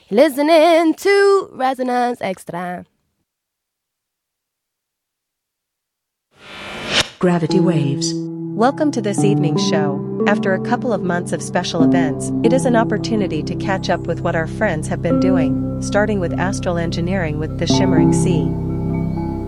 Listening to Resonance Extra. Gravity Waves. Welcome to this evening's show. After a couple of months of special events, it is an opportunity to catch up with what our friends have been doing, starting with astral engineering with The Shimmering Sea.